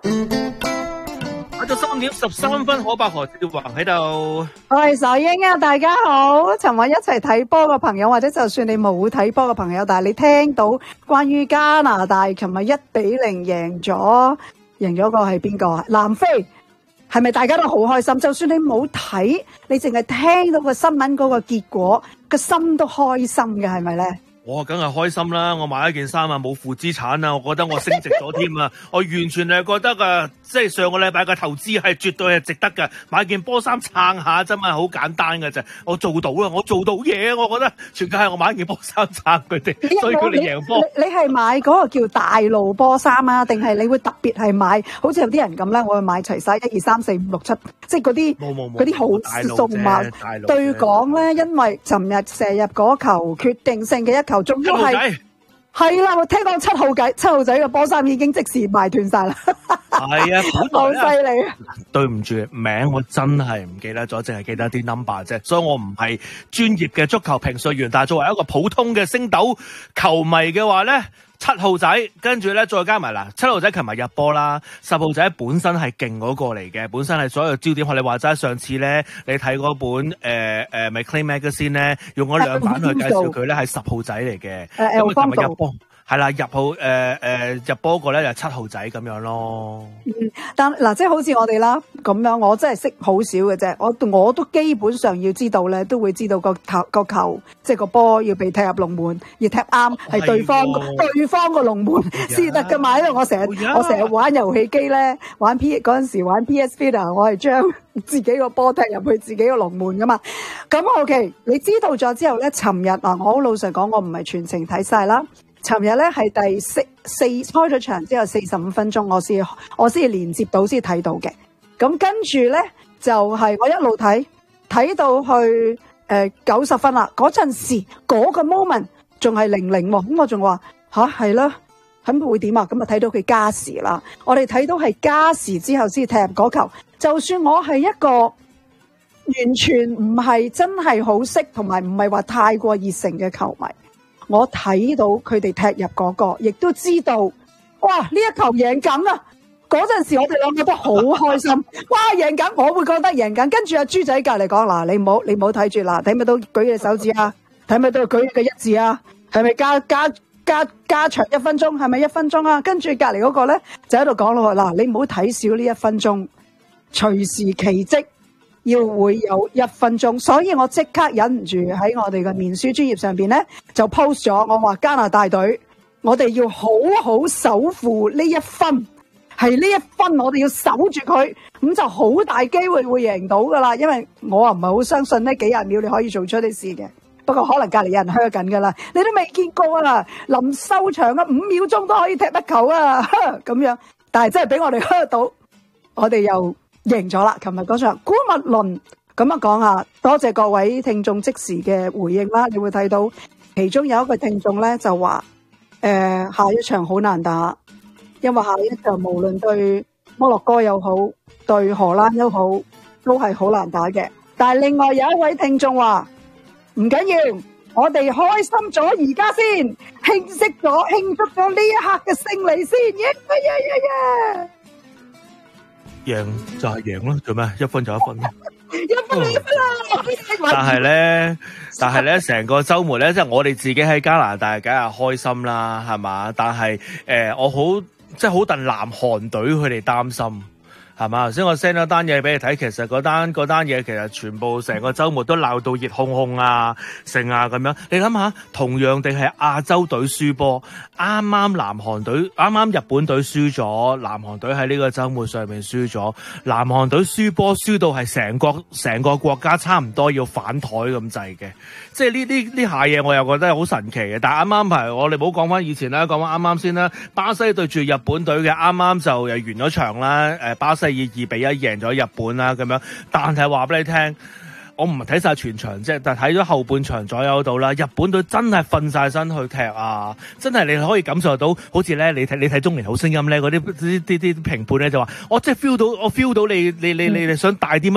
到3點13分，可伯何志宏喺度。 我係首英啊，大家好！尋晚一齊睇波嘅朋友，或者就算你冇睇波嘅朋友，但係你聽到關於加拿大尋日1-0贏咗個係邊個啊？南非，係咪大家都好開心？就算你冇睇，你淨係聽到個新聞嗰個結果，個心都開心嘅，係咪咧？ 我梗係開心啦！我買一件衫啊，冇負資產啊，我覺得我升值咗添啊！我完全係覺得啊，即係上個禮拜嘅投資係絕對係值得㗎。買件波衫撐下啫嘛，好簡單㗎啫。我做到啦，我做到嘢，我覺得全家係我買一件波衫撐佢哋，所以佢哋贏波。 你係買嗰個叫大路波衫啊，定係你會特別係買？好似有啲人咁咧，我會買齊晒1、2、3、4、5、6、7，即係嗰啲好數碼。對講咧，因為尋日射入嗰球決定性嘅一球，仲要係啦，我聽講7號仔嘅波衫已經即時賣斷晒啦。 係啊， 好犀利。 對唔住，名我真係唔記得咗，淨係記得啲 number 啫。所以我唔係專業嘅足球評述員，但係作為一個普通嘅星斗球迷嘅話咧，7號仔跟住咧再加埋啦，7號仔琴日入波啦，10號仔本身係勁嗰個嚟嘅，本身係所有焦點。學你話齋，上次咧你睇嗰本McLean Magazine 咧，用咗2版去介紹佢咧係10號仔嚟嘅，因為琴日入波。係啦，入波個咧就7號仔咁樣咯。 但嗱，即係好似我哋啦咁樣，我真係識好少嘅啫。我都基本上要知道咧，都會知道個球，即係個波要被踢入龍門，要踢啱係對方個龍門先得噶嘛。因為我成日玩遊戲機咧，嗰陣時玩 PS Vita， 我係將自己個波踢入去自己個龍門噶嘛。咁 OK， 你知道咗之後咧，尋日我好老實講，我唔係全程睇晒啦。尋日咧係第4開咗場之後45分鐘，我先連接到先睇到嘅。咁跟住咧就係我一路睇到去90分啦。嗰陣時嗰個 moment 仲係0-0喎，咁我仲話係啦，咁會點啊？咁啊睇到佢加時啦。我哋睇到係加時之後先踢入嗰球。就算我係一個完全唔係真係好識，同埋唔係話太過熱誠嘅球迷，我睇到佢哋踢入嗰個，亦都知道，哇！呢一球贏緊啊！嗰陣時我哋兩個都好開心，哇！贏緊，我會覺得贏緊。跟住阿豬仔隔離講：嗱，你唔好睇住啦，睇咪到舉嘅手指啊？睇咪到舉嘅1字啊？係咪加長1分鐘？係咪1分鐘啊？跟住隔離嗰個咧就喺度講咯，嗱，你唔好睇少呢1分鐘，隨時奇蹟。要會有1分鐘，所以我即刻忍唔住喺我哋嘅面書專頁上邊咧就 post 咗，我話加拿大隊，我哋要好好守護呢1分，係呢1分我哋要守住佢，咁就好大機會會贏到噶啦。因為我唔係好相信呢幾廿秒你可以做出啲事嘅，不過可能隔籬有人噓緊噶啦，你都未見過啊！臨收場啊5秒鐘都可以踢得球啊，咁樣，但係真係俾我哋噓到，我哋又贏咗啦！琴日嗰場，姑勿論咁樣講下，多謝各位聽眾即時嘅回應啦。你會睇到其中有一個聽眾咧就話，下一場好難打，因為下一場無論對摩洛哥又好，對荷蘭又好，都係好難打嘅。但係另外有一位聽眾話，唔緊要，我哋開心咗而家先，慶祝咗呢一刻嘅勝利先，耶耶耶！ 贏就係贏咯，做咩？1分就1分咯 ，1分就1分啦。 但係咧，成個週末咧，即係我哋自己喺加拿大，梗係開心啦，係嘛？但係我好戥南韓隊佢哋擔心。係嘛？頭先我 send 咗單嘢俾你睇，其實嗰單嘢其實全部成個週末都鬧到熱烘烘啊、成啊咁樣。你諗下，同樣地係亞洲隊輸波，啱啱日本隊輸咗，南韓隊喺呢個週末上面輸咗，南韓隊輸波輸到係成個國家差唔多要反台咁滯嘅。即係呢下嘢我又覺得係好神奇嘅。但係啱係我哋唔好講翻以前啦，講翻啱啱先啦。巴西對住日本隊嘅啱啱就又完咗場啦。巴西以2-1贏咗日本啦咁樣。但係話俾你聽，我唔係睇晒全場啫，但係睇咗後半場左右到啦。日本隊真係瞓晒身去踢啊！真係你可以感受到，好似咧你睇中年好聲音咧嗰啲評判咧就話，我即係 feel 到你想帶啲乜